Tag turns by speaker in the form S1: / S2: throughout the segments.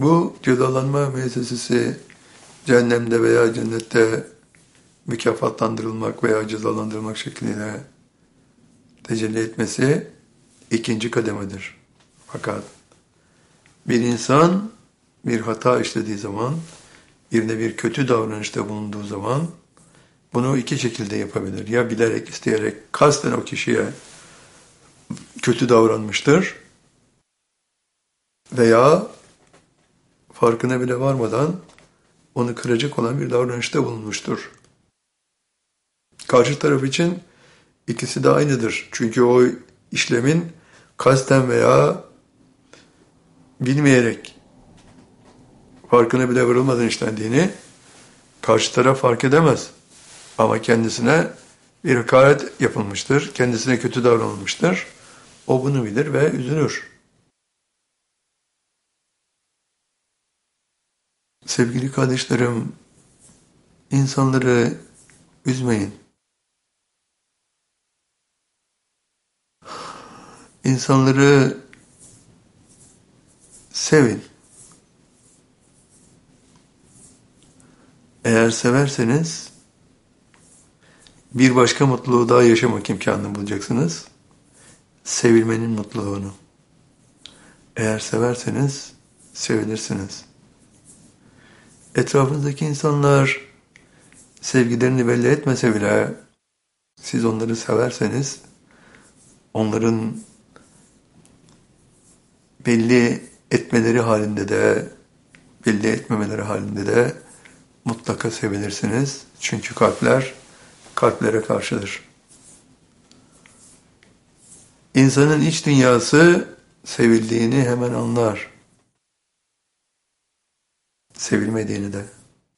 S1: Bu cezalanma müessesesi cehennemde veya cennette mükafatlandırılmak veya cezalandırılmak şekliyle tecelli etmesi ikinci kademedir. Fakat bir insan bir hata işlediği zaman, birine bir kötü davranışta bulunduğu zaman bunu iki şekilde yapabilir. Ya bilerek, isteyerek, kasten o kişiye kötü davranmıştır veya farkına bile varmadan onu kıracak olan bir davranışta bulunmuştur. Karşı taraf için ikisi de aynıdır. Çünkü o işlemin kasten veya bilmeyerek, farkına bile varılmadan işlendiğini karşı taraf fark edemez. Ama kendisine bir hakaret yapılmıştır, kendisine kötü davranılmıştır. O bunu bilir ve üzülür. Sevgili kardeşlerim, insanları üzmeyin. İnsanları sevin. Eğer severseniz bir başka mutluluğu daha yaşamak imkanını bulacaksınız. Sevilmenin mutluluğunu. Eğer severseniz sevilirsiniz. Etrafınızdaki insanlar sevgilerini belli etmese bile siz onları severseniz onların belli etmeleri halinde de belli etmemeleri halinde de mutlaka sevilirsiniz. Çünkü kalpler kalplere karşıdır. İnsanın iç dünyası sevildiğini hemen anlar. Sevilmediğini de.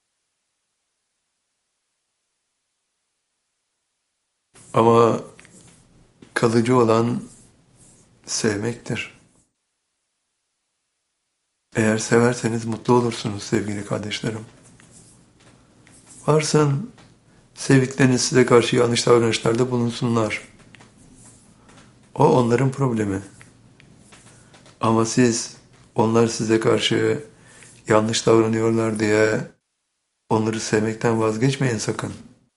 S1: Ama kalıcı olan sevmektir. Eğer severseniz mutlu olursunuz sevgili kardeşlerim. Varsın sevdikleriniz size karşı yanlış davranışlarda bulunsunlar. O onların problemi. Ama siz onlar size karşı yanlış davranıyorlar diye onları sevmekten vazgeçmeyin sakın.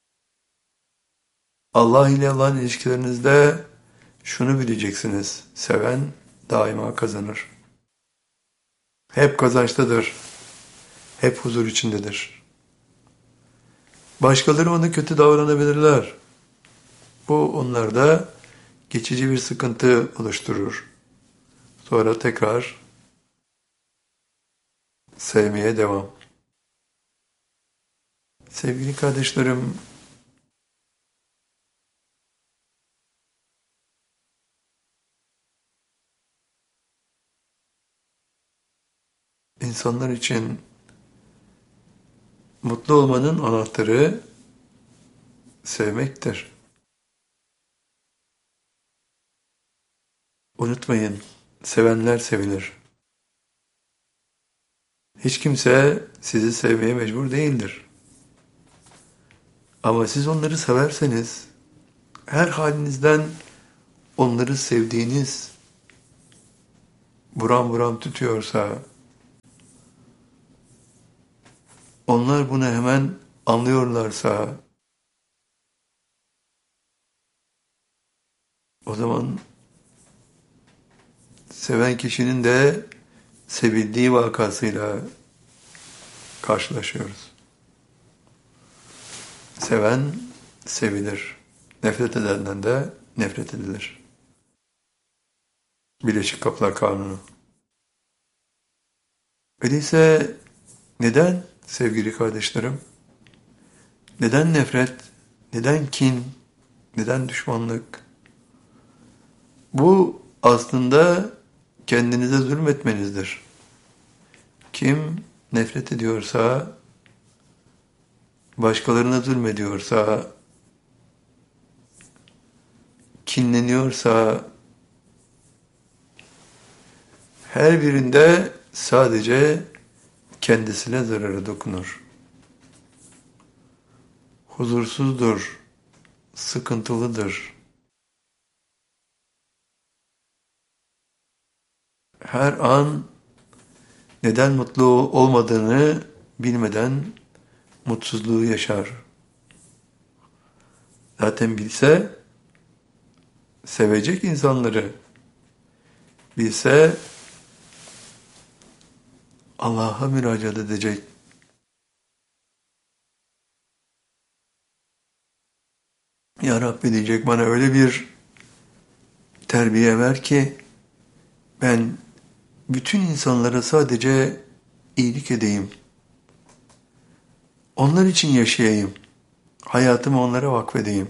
S1: Allah ile olan ilişkilerinizde şunu bileceksiniz. Seven daima kazanır. Hep kazançtadır. Hep huzur içindedir. Başkaları ona kötü davranabilirler. Bu onlarda geçici bir sıkıntı oluşturur. Sonra tekrar sevmeye devam. Sevgili kardeşlerim, insanlar için mutlu olmanın anahtarı sevmektir. Unutmayın, sevenler sevilir. Hiç kimse sizi sevmeye mecbur değildir. Ama siz onları severseniz, her halinizden onları sevdiğiniz buram buram tutuyorsa, onlar bunu hemen anlıyorlarsa, o zaman seven kişinin de sevildiği vakasıyla karşılaşıyoruz. Seven sevilir. Nefret edenden de nefret edilir. Birleşik Kapılar Kanunu. Öyleyse neden sevgili kardeşlerim? Neden nefret? Neden kin? Neden düşmanlık? Bu aslında kendinize zulmetmenizdir. Kim nefret ediyorsa, başkalarına zulmediyorsa, kinleniyorsa, her birinde sadece kendisine zararı dokunur. Huzursuzdur, sıkıntılıdır. Her an neden mutlu olmadığını bilmeden mutsuzluğu yaşar. Zaten bilse sevecek insanları, bilse Allah'a müracaat edecek. Ya Rabbi diyecek, bana öyle bir terbiye ver ki ben bütün insanlara sadece iyilik edeyim. Onlar için yaşayayım. Hayatımı onlara vakfedeyim.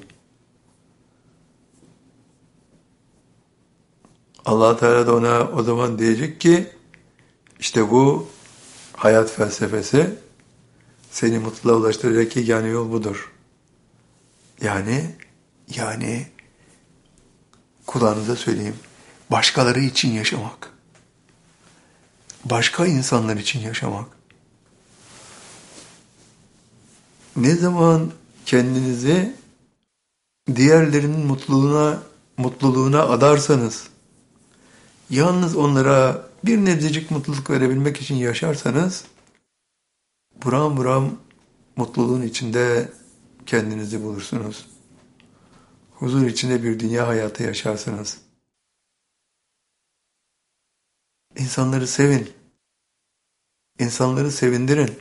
S1: Allah Teala da ona o zaman diyecek ki işte bu hayat felsefesi, seni mutluluğa ulaştıracak yegane yol budur. Yani kulağınıza söyleyeyim. Başkaları için yaşamak. Başka insanlar için yaşamak. Ne zaman kendinizi diğerlerinin mutluluğuna adarsanız, yalnız onlara bir nebzecik mutluluk verebilmek için yaşarsanız, buram buram mutluluğun içinde kendinizi bulursunuz. Huzur içinde bir dünya hayatı yaşarsınız. İnsanları sevin. İnsanları sevindirin.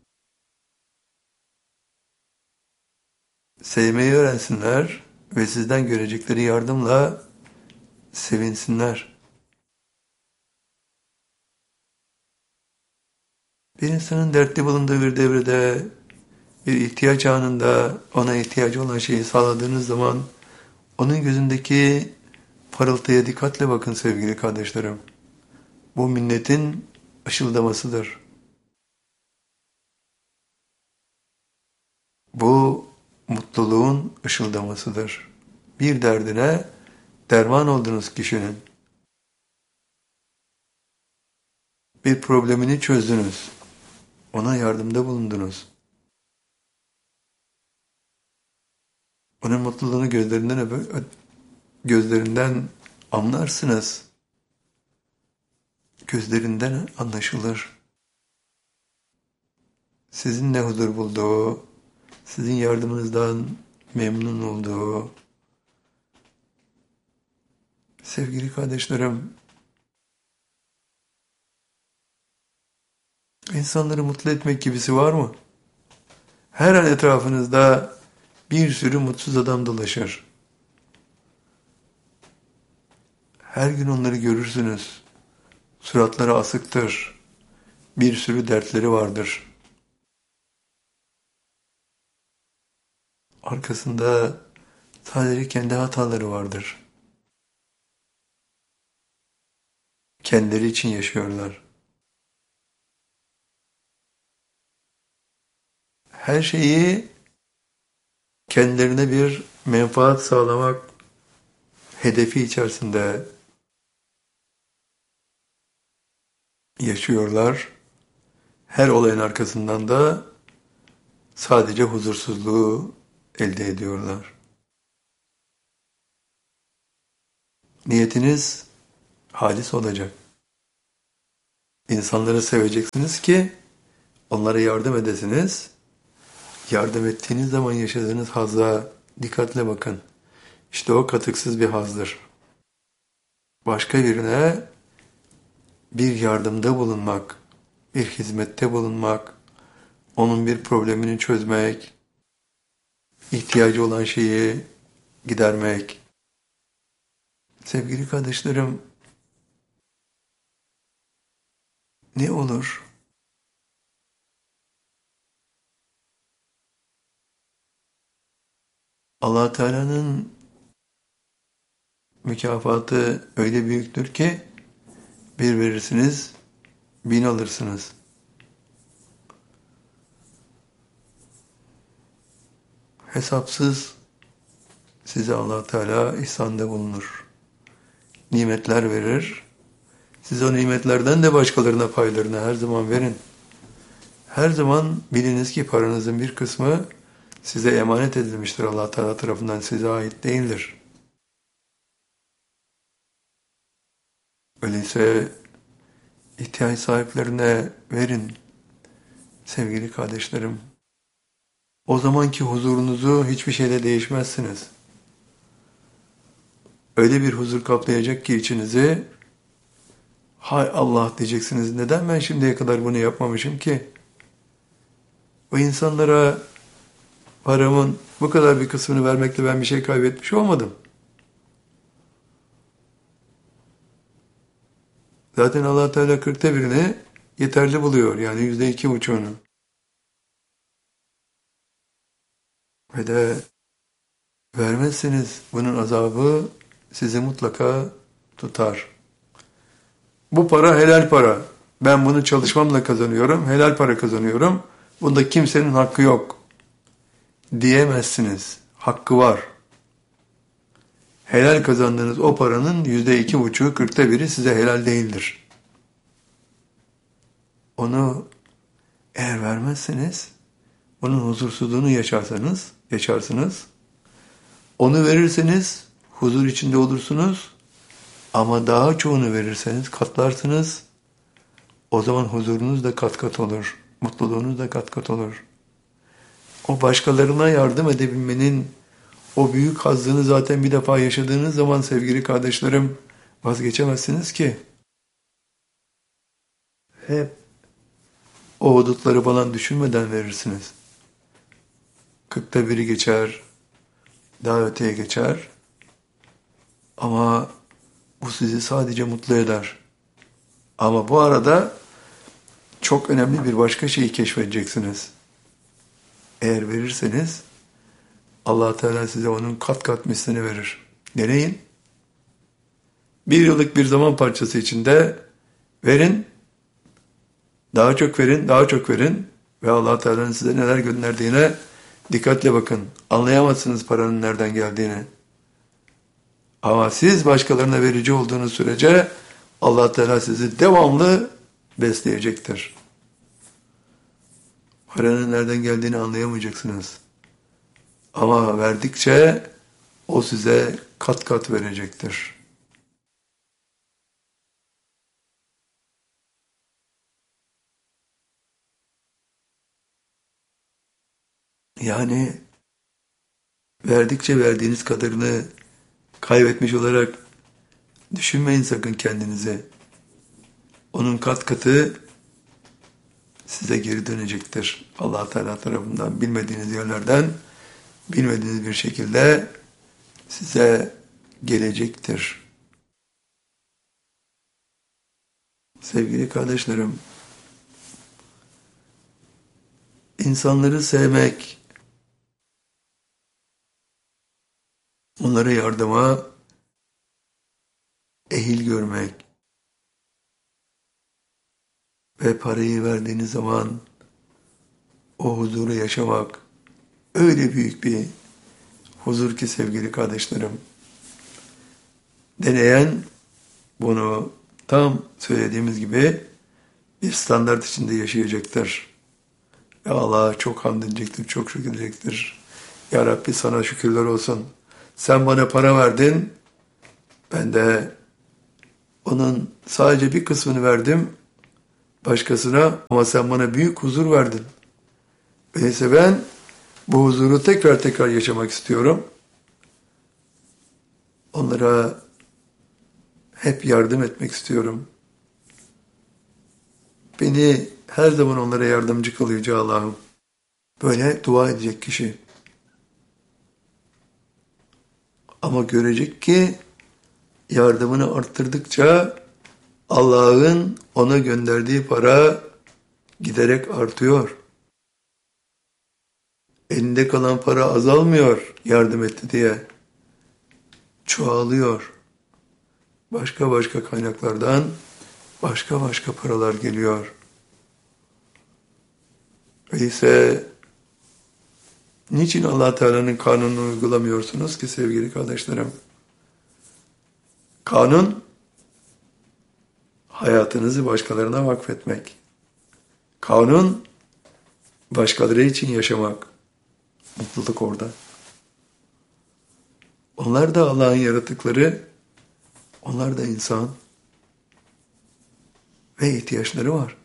S1: Sevmeyi öğrensinler ve sizden görecekleri yardımla sevinsinler. Bir insanın dertli bulunduğu bir devrede, bir ihtiyaç anında ona ihtiyacı olan şeyi sağladığınız zaman onun gözündeki parıltıya dikkatle bakın sevgili kardeşlerim. Bu minnetin ışıldamasıdır. Bu mutluluğun ışıldamasıdır. Bir derdine derman oldunuz kişinin. Bir problemini çözdünüz. Ona yardımda bulundunuz. Onun mutluluğunu gözlerinden anlarsınız. Gözlerinden anlaşılır. Sizinle huzur bulduğu, sizin yardımınızdan memnun olduğu. Sevgili kardeşlerim, insanları mutlu etmek gibisi var mı? Her an etrafınızda bir sürü mutsuz adam dolaşır. Her gün onları görürsünüz. Suratları asıktır. Bir sürü dertleri vardır. Arkasında sadece kendi hataları vardır. Kendileri için yaşıyorlar. Her şeyi kendilerine bir menfaat sağlamak hedefi içerisinde yaşıyorlar. Her olayın arkasından da sadece huzursuzluğu elde ediyorlar. Niyetiniz halis olacak. İnsanları seveceksiniz ki onlara yardım edesiniz. Yardım ettiğiniz zaman yaşadığınız hazza dikkatle bakın. İşte o katıksız bir hazdır. Başka birine bir yardımda bulunmak, bir hizmette bulunmak, onun bir problemini çözmek, ihtiyacı olan şeyi gidermek. Sevgili kardeşlerim, ne olur? Allah Teala'nın mükafatı öyle büyüktür ki bir verirsiniz, 1000 alırsınız. Hesapsız size Allah Teala ihsanda bulunur. Nimetler verir. Siz o nimetlerden de başkalarına paylarını her zaman verin. Her zaman biliniz ki paranızın bir kısmı size emanet edilmiştir. Allah Teala tarafından size ait değildir. Öyleyse ihtiyaç sahiplerine verin sevgili kardeşlerim. O zamanki huzurunuzu hiçbir şeyle değişmezsiniz. Öyle bir huzur kaplayacak ki içinizi, hay Allah diyeceksiniz, neden ben şimdiye kadar bunu yapmamışım ki? O insanlara paramın bu kadar bir kısmını vermekle ben bir şey kaybetmiş olmadım. Zaten Allah Teala 1/40'ını yeterli buluyor. Yani %2,5'unu. Ve de vermezseniz bunun azabı sizi mutlaka tutar. Bu para helal para. Ben bunu çalışmamla kazanıyorum. Helal para kazanıyorum. Bunda kimsenin hakkı yok diyemezsiniz. Hakkı var. Helal kazandığınız o paranın %2,5'u, 1/40'ı size helal değildir. Onu eğer vermezseniz, bunun huzursuzluğunu yaşarsınız. Onu verirseniz huzur içinde olursunuz. Ama daha çoğunu verirseniz katlarsınız. O zaman huzurunuz da kat kat olur. Mutluluğunuz da kat kat olur. O başkalarına yardım edebilmenin o büyük hazzını zaten bir defa yaşadığınız zaman sevgili kardeşlerim vazgeçemezsiniz ki. Hep o hudutları falan düşünmeden verirsiniz. 1/40'ı geçer, daha öteye geçer. Ama bu sizi sadece mutlu eder. Ama bu arada çok önemli bir başka şeyi keşfedeceksiniz. Eğer verirseniz Allah Teala size onun kat kat mislini verir. Deneyin. 1 yıllık bir zaman parçası içinde verin. Daha çok verin, daha çok verin. Ve Allah Teala'nın size neler gönderdiğine dikkatle bakın. Anlayamazsınız paranın nereden geldiğini. Ama siz başkalarına verici olduğunuz sürece Allah Teala sizi devamlı besleyecektir. Paranın nereden geldiğini anlayamayacaksınız. Ama verdikçe o size kat kat verecektir. Yani verdikçe verdiğiniz kadarını kaybetmiş olarak düşünmeyin sakın kendinizi. Onun kat katı size geri dönecektir. Allah Teala tarafından bilmediğiniz yerlerden, bilmediğiniz bir şekilde size gelecektir. Sevgili kardeşlerim, insanları sevmek, onlara yardıma ehil görmek ve parayı verdiğiniz zaman o huzuru yaşamak öyle büyük bir huzur ki sevgili kardeşlerim. Deneyen bunu tam söylediğimiz gibi bir standart içinde yaşayacaktır. Ve Allah'a çok hamd edecektir, çok şükür edecektir. Ya Rabbi sana şükürler olsun. Sen bana para verdin, ben de onun sadece bir kısmını verdim başkasına ama sen bana büyük huzur verdin. Öyleyse ben bu huzuru tekrar tekrar yaşamak istiyorum. Onlara hep yardım etmek istiyorum. Beni her zaman onlara yardımcı kıl Yüce Allah'ım. Böyle dua edecek kişi. Ama görecek ki yardımını arttırdıkça Allah'ın ona gönderdiği para giderek artıyor. Elinde kalan para azalmıyor yardım etti diye. Çoğalıyor. Başka başka kaynaklardan başka başka paralar geliyor. Öyleyse niçin Allah Teala'nın kanununu uygulamıyorsunuz ki sevgili kardeşlerim? Kanun, hayatınızı başkalarına vakfetmek. Kanun, başkaları için yaşamak. Mutluluk orada. Onlar da Allah'ın yaratıkları, onlar da insan. ve ihtiyaçları var.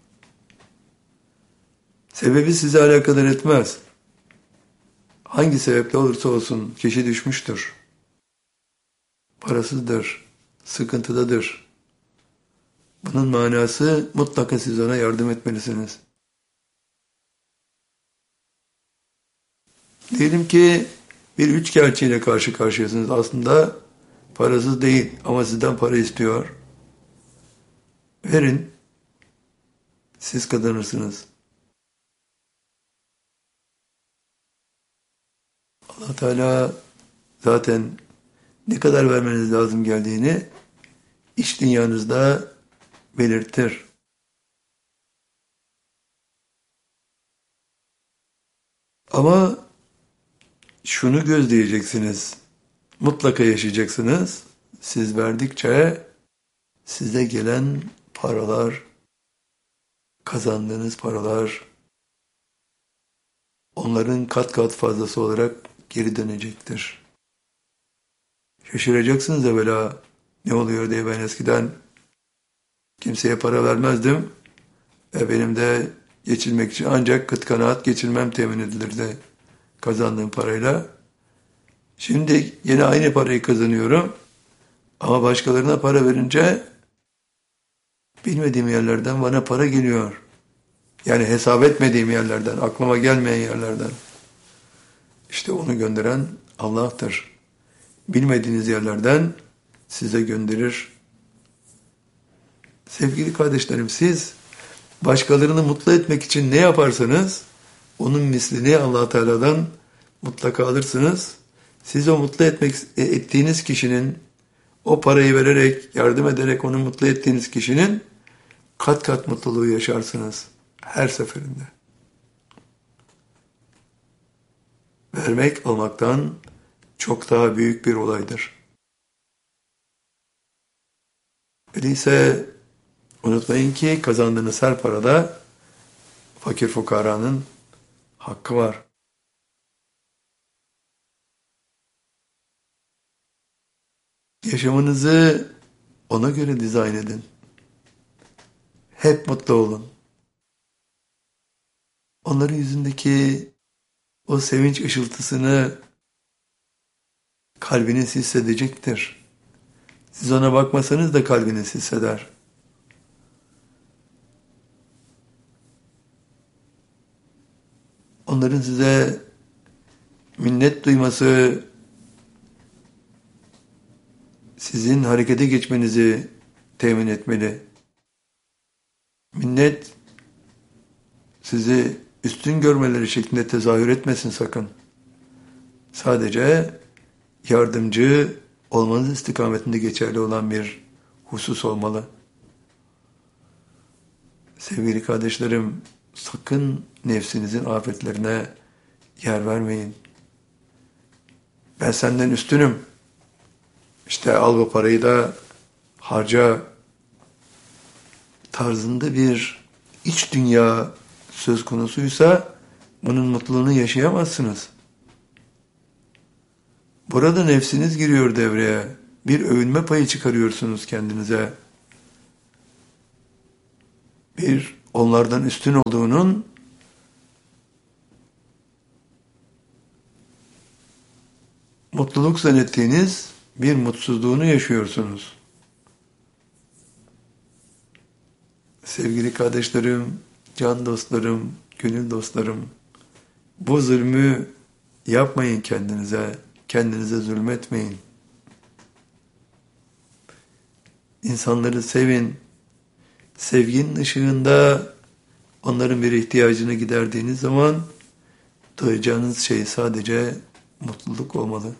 S1: Sebebi sizi alakadar etmez. Hangi sebeple olursa olsun kişi düşmüştür. Parasızdır, sıkıntıdadır. Bunun manası mutlaka siz ona yardım etmelisiniz. Diyelim ki bir üçkağıtçıyla karşı karşıyasınız. Aslında parasız değil ama sizden para istiyor. Verin, siz kazanırsınız. Allah Teala zaten ne kadar vermeniz lazım geldiğini iç dünyanızda belirtir. Ama şunu gözleyeceksiniz. Mutlaka yaşayacaksınız. Siz verdikçe size gelen paralar, kazandığınız paralar onların kat kat fazlası olarak geri dönecektir. Şaşıracaksınız evvela ne oluyor diye. Ben eskiden kimseye para vermezdim. Benim de geçinmek için ancak kıt kanaat geçinmem temin edilirdi kazandığım parayla. Şimdi yine aynı parayı kazanıyorum ama başkalarına para verince bilmediğim yerlerden bana para geliyor. Yani hesap etmediğim yerlerden, aklıma gelmeyen yerlerden. İşte onu gönderen Allah'tır. Bilmediğiniz yerlerden size gönderir. Sevgili kardeşlerim, siz başkalarını mutlu etmek için ne yaparsanız onun mislini Allah Teala'dan mutlaka alırsınız. Siz o mutlu ettiğiniz kişinin, o parayı vererek, yardım ederek onu mutlu ettiğiniz kişinin kat kat mutluluğu yaşarsınız her seferinde. Vermek almaktan çok daha büyük bir olaydır. Öyleyse unutmayın ki kazandığınız her parada fakir fukaranın hakkı var. Yaşamınızı ona göre dizayn edin. Hep mutlu olun. Onların yüzündeki o sevinç ışıltısını kalbiniz hissedecektir. Siz ona bakmasanız da kalbiniz hisseder. Onların size minnet duyması sizin harekete geçmenizi temin etmeli. Minnet sizi üstün görmeleri şeklinde tezahür etmesin sakın. Sadece yardımcı olmanız istikametinde geçerli olan bir husus olmalı. Sevgili kardeşlerim, sakın nefsinizin afetlerine yer vermeyin. Ben senden üstünüm. İşte al bu parayı da harca tarzında bir iç dünya söz konusuysa bunun mutluluğunu yaşayamazsınız. Burada nefsiniz giriyor devreye. Bir övünme payı çıkarıyorsunuz kendinize. Bir onlardan üstün olduğunun mutluluk zannettiğiniz bir mutsuzluğunu yaşıyorsunuz. Sevgili kardeşlerim, can dostlarım, gönül dostlarım, bu zulmü yapmayın kendinize, kendinize zulmetmeyin. İnsanları sevin, sevginin ışığında onların bir ihtiyacını giderdiğiniz zaman duyacağınız şey sadece mutluluk olmalı.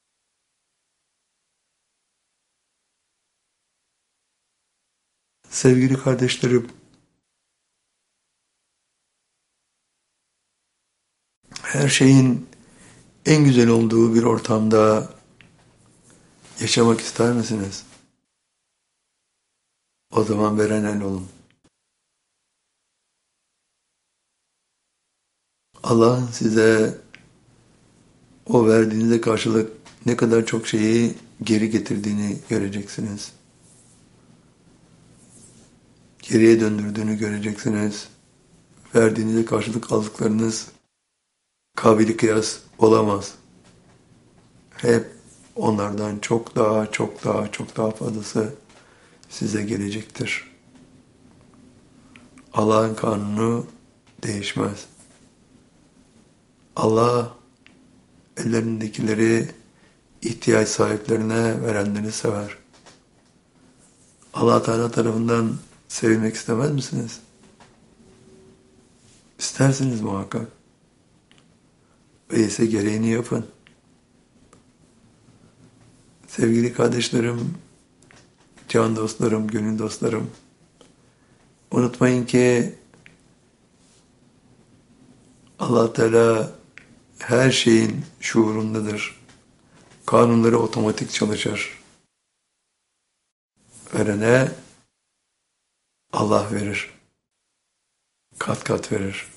S1: Sevgili kardeşlerim, her şeyin en güzel olduğu bir ortamda yaşamak ister misiniz? O zaman veren el olun. Allah'ın size o verdiğinize karşılık ne kadar çok şeyi geri getirdiğini göreceksiniz. geriye döndürdüğünü göreceksiniz. Verdiğinize karşılık aldıklarınız kabili kıyas olamaz. Hep onlardan çok daha, çok daha, çok daha fazlası size gelecektir. Allah'ın kanunu değişmez. Allah ellerindekileri ihtiyaç sahiplerine verenleri sever. Allah Teala tarafından sevilmek istemez misiniz? İstersiniz muhakkak. Öyleyse gereğini yapın. Sevgili kardeşlerim, can dostlarım, gönül dostlarım, unutmayın ki Allah Teala her şeyin şuurundadır. Kanunları otomatik çalışır. Verene Allah verir. Kat kat verir.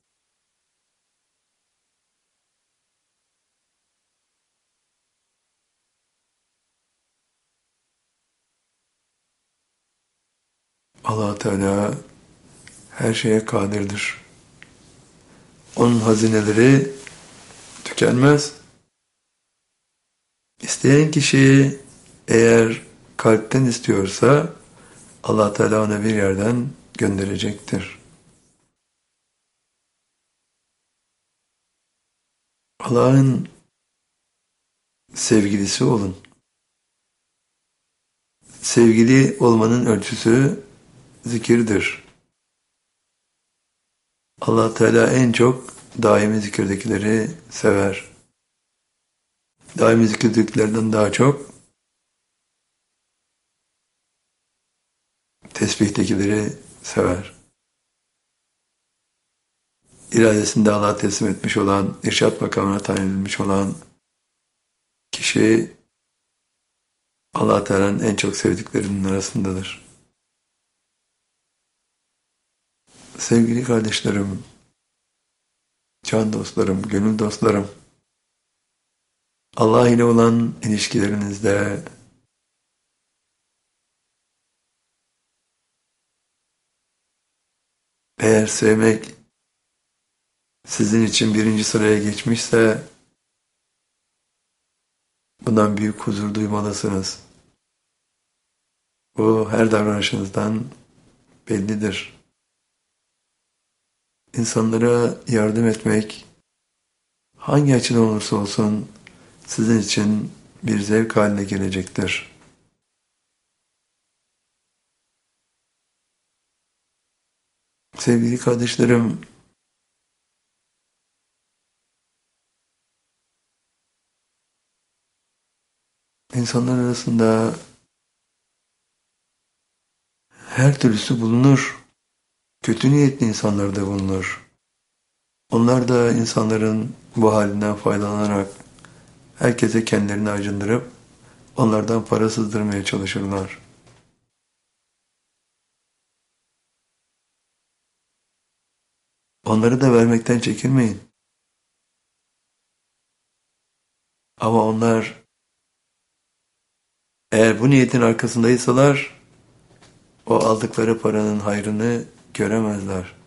S1: Allah Teala her şeye kadirdir. Onun hazineleri tükenmez. İsteyen kişi eğer kalpten istiyorsa Allah Teala ona bir yerden gönderecektir. Allah'ın sevgilisi olun. Sevgili olmanın ölçüsü zikirdir. Allah Teala en çok daimi zikirdekileri sever. Daimi zikirdekilerden daha çok tesbihdekileri sever. İradesinde Allah'a teslim etmiş olan, irşat makamına tayin edilmiş olan kişi Allah Teala'nın en çok sevdiklerinin arasındadır. Sevgili kardeşlerim, can dostlarım, gönül dostlarım, Allah ile olan ilişkilerinizde eğer sevmek sizin için birinci sıraya geçmişse bundan büyük huzur duymalısınız. Bu her davranışınızdan bellidir. İnsanlara yardım etmek hangi açıdan olursa olsun sizin için bir zevk haline gelecektir. Sevgili kardeşlerim, insanlar arasında her türlüsü bulunur. Kötü niyetli insanlar da bulunur. Onlar da insanların bu halinden faydalanarak herkese kendilerini acındırıp onlardan para sızdırmaya çalışırlar. Onları da vermekten çekinmeyin. Ama onlar eğer bu niyetin arkasındaysalar o aldıkları paranın hayrını göremezler.